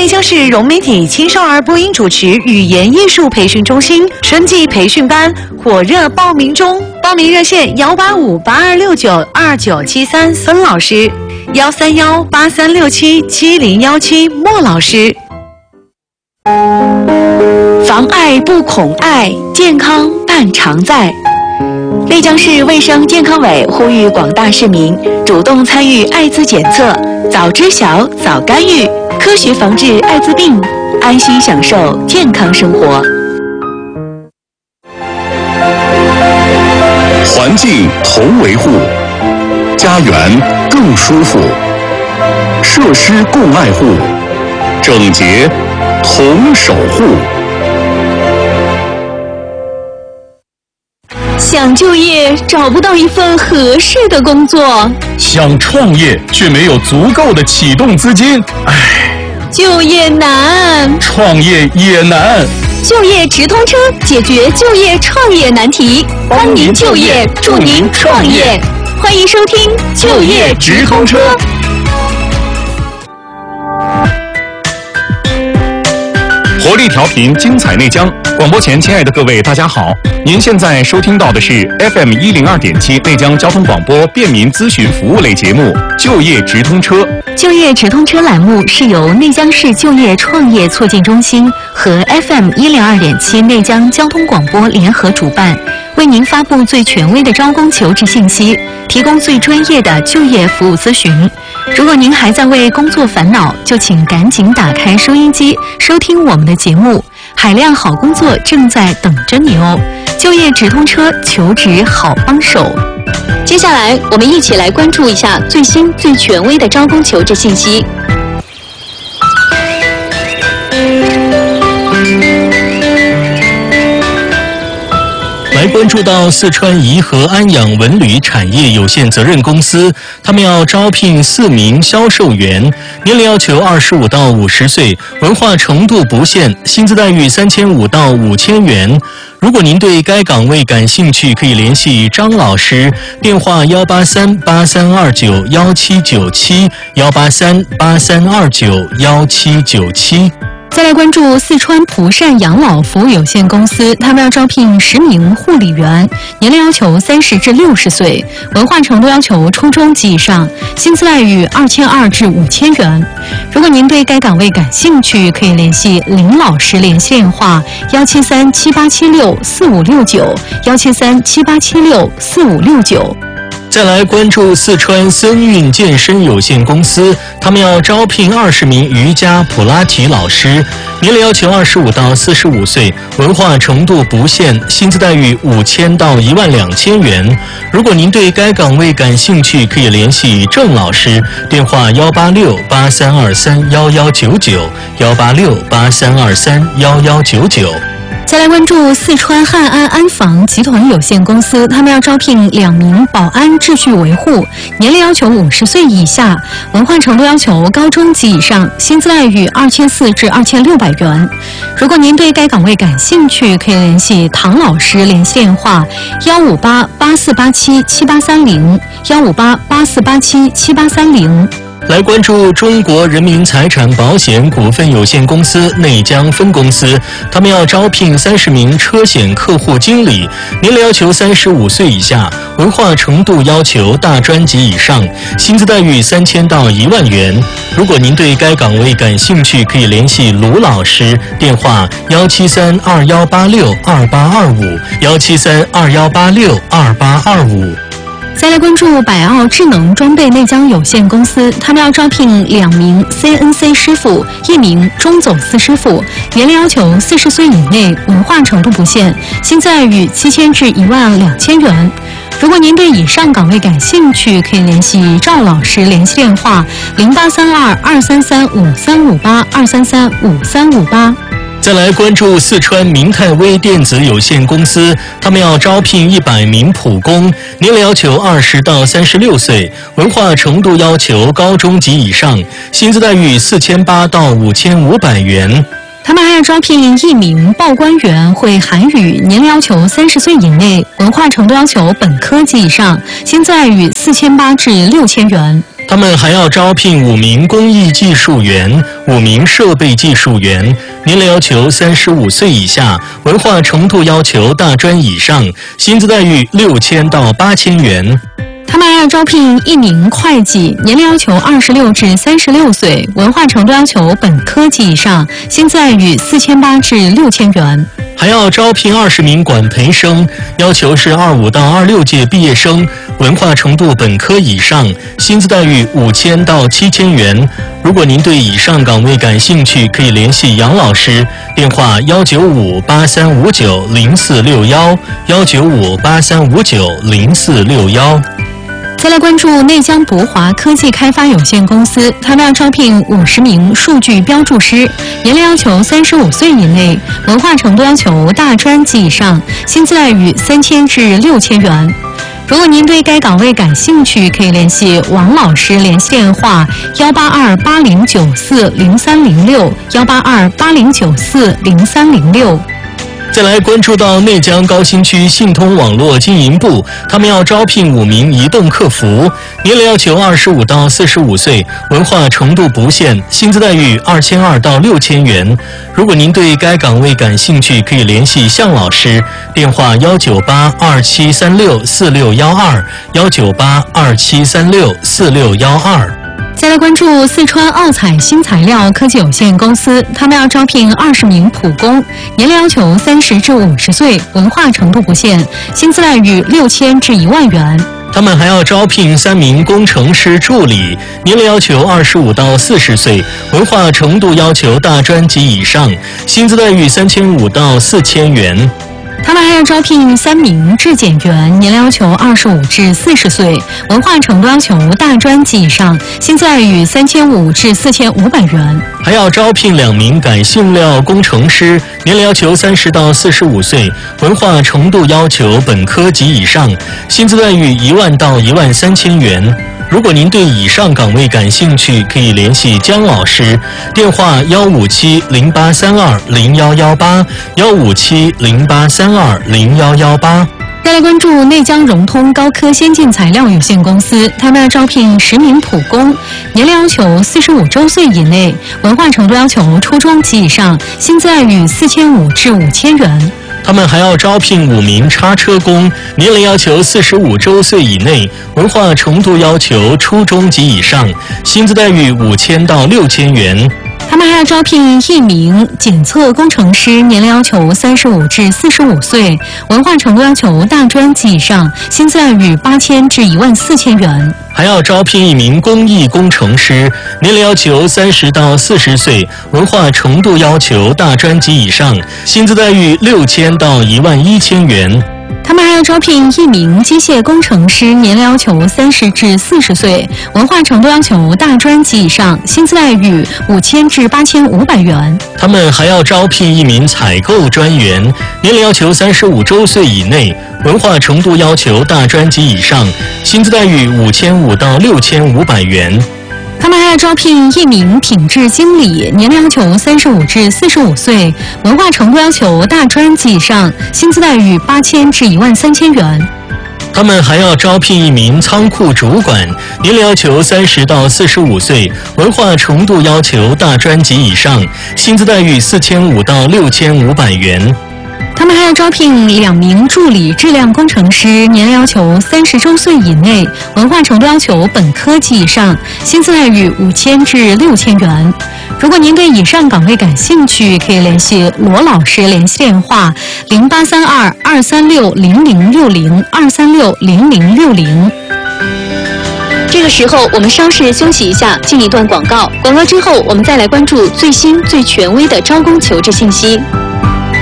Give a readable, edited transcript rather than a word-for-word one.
内江市融媒体青少儿播音主持语言艺术培训中心春季培训班火热报名中，报名热线18582692973孙老师，13183677017莫老师。 防艾不恐艾，健康伴常在。内江市卫生健康委呼吁广大市民主动参与艾滋检测，早知晓早干预，科学防治艾滋病，安心享受健康生活。 环境同维护，家园更舒服，设施共爱护，整洁同守护。 想就业找不到一份合适的工作， 想创业却没有足够的启动资金， 就业难， 创业也难。 就业直通车解决就业创业难题，帮您就业，助您创业。欢迎收听就业直通车。 活力调频，精彩内江。广播前，亲爱的各位，大家好！您现在收听到的是 FM102.7内江交通广播便民咨询服务类节目《就业直通车》。 就业直通车栏目是由内江市就业创业促进中心和 FM102.7内江交通广播联合主办，为您发布最权威的招工求职信息，提供最专业的就业服务咨询。如果您还在为工作烦恼，就请赶紧打开收音机，收听我们的节目。海量好工作正在等着你哦！就业直通车，求职好帮手。接下来，我们一起来关注一下最新最权威的招工求职信息。 来关注到四川颐和安养文旅产业有限责任公司，他们要招聘4名销售员，年龄要求25到50岁，文化程度不限，薪资待遇3500到5000元。如果您对该岗位感兴趣，可以联系张老师，电话183-8329-1797，183-8329-1797。 再来关注四川蒲善养老服务有限公司，他们要招聘10名护理员，年龄要求30至60岁，文化程度要求初中及以上，薪资待遇2200至5000元。如果您对该岗位感兴趣，可以联系林老师，联系电话173-7876-4569，173-7876-4569。 再来关注四川森韵健身有限公司，他们要招聘20名瑜伽普拉提老师，年龄要求25到45岁，文化程度不限，薪资待遇5000到12000元。如果您对该岗位感兴趣，可以联系郑老师，电话186-8323-1199，186-8323-1199。 再来关注四川汉安安防集团有限公司，他们要招聘2名保安秩序维护，年龄要求50岁以下，文化程度要求高中及以上，薪资待遇2400至2600元。如果您对该岗位感兴趣，可以联系唐老师，联系电话158-8487-7830，158-8487-7830。 来关注中国人民财产保险股份有限公司内江分公司，他们要招聘30名车险客户经理，年龄要求35岁以下，文化程度要求大专级以上，薪资待遇3000到1万元。如果您对该岗位感兴趣，可以联系卢老师，电话173-2186-2825，173-2186-2825。 再来关注百奥智能装备内江有限公司，他们要招聘2名 CNC 师傅，1名中走私师傅，年龄要求40岁以内，文化程度不限，薪资待遇7000至12000元。如果您对以上岗位感兴趣，可以联系赵老师，联系电话0832-233-5358，233-5358。 再来关注四川明泰微电子有限公司，他们要招聘100名普工，年龄要求20到36岁，文化程度要求高中级以上，薪资待遇4800到5500元。 他们还要招聘1名报关员，会韩语，年龄要求30岁以内，文化程度要求本科及以上，薪资待遇4800至6000元。 他们还要招聘5名工艺技术员、5名设备技术员，年龄要求35岁以下，文化程度要求大专以上，薪资待遇6000到8000元。 他们还要招聘1名会计，年龄要求26至36岁，文化程度要求本科及以上，薪资待遇4800至6000元。 还要招聘20名管培生，要求是25到26届毕业生，文化程度本科以上，薪资待遇5000到7000元。如果您对以上岗位感兴趣，可以联系杨老师，电话19583590461，19583590461。 再来关注内江博华科技开发有限公司，他们要招聘50名数据标注师，年龄要求35岁以内，文化程度要求大专及以上，薪资待遇3000至6000元。如果您对该岗位感兴趣，可以联系王老师，联系电话18280940306，18280940306。 再来关注到内江高新区信通网络经营部，他们要招聘5名移动客服，年龄要求25到45岁，文化程度不限，薪资待遇2200到6000元。如果您对该岗位感兴趣，可以联系向老师，电话19827364612，19827364612。 再来关注四川奥彩新材料科技有限公司，他们要招聘20名普工，年龄要求30至50岁，文化程度不限，薪资待遇6000至1万元。 他们还要招聘3名工程师助理，年龄要求25到40岁，文化程度要求大专及以上，薪资待遇3500到4000元。 他们还要招聘3名质检员，年龄要求25至40岁，文化程度要求大专及以上，薪资待遇3500至4500元。 还要招聘2名感性料工程师，年龄要求30到45岁，文化程度要求本科及以上，薪资待遇10000到13000元。如果您对以上岗位感兴趣，可以联系姜老师，电话15708320118，15708320118。 再来关注内江融通高科先进材料有限公司，他们要招聘10名普工，年龄要求45周岁以内，文化程度要求初中及以上，薪资待遇4500至5000元。 他们还要招聘5名叉车工，年龄要求45周岁以内，文化程度要求初中及以上，薪资待遇5000到6000元。 他们还要招聘1名检测工程师，年龄要求35至45岁，文化程度要求大专及以上，薪资待遇8000至14000元。 还要招聘1名工艺工程师，年龄要求30到40岁，文化程度要求大专及以上，薪资待遇6000到11000元。 他们还要招聘1名机械工程师，年龄要求30至40岁，文化程度要求大专及以上，薪资待遇5000至8500元。 他们还要招聘1名采购专员，年龄要求35周岁以内，文化程度要求大专及以上，薪资待遇5500到6500元。 他们还要招聘1名品质经理，年龄要求35至45岁，文化程度要求大专及以上，薪资待遇8000至13000元。 他们还要招聘1名仓库主管，年龄要求30到45岁，文化程度要求大专及以上，薪资待遇4500到6500元。 他们还要招聘2名助理质量工程师，年龄要求30周岁以内，文化程度要求本科及以上，薪资待遇5000至6000元。如果您对以上岗位感兴趣，可以联系罗老师，联系电话0832-236-0060，236-0060。这个时候我们稍事休息一下，进一段广告。广告之后，我们再来关注最新最权威的招工求职信息。